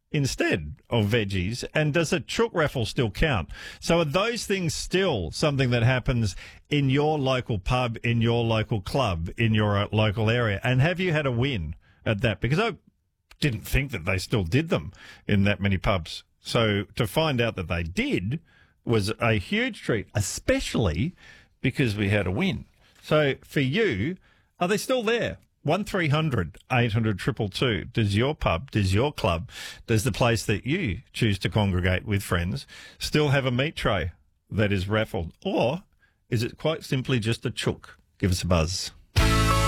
instead of veggies? And does a chook raffle still count? So are those things still something that happens in your local pub, in your local club, in your local area? And have you had a win at that? Because I didn't think that they still did them in that many pubs. So to find out that they did was a huge treat, especially because we had a win. So for you, are they still there? 1300 800 222. Does your pub, does your club, does the place that you choose to congregate with friends still have a meat tray that is raffled? Or is it quite simply just a chook? Give us a buzz.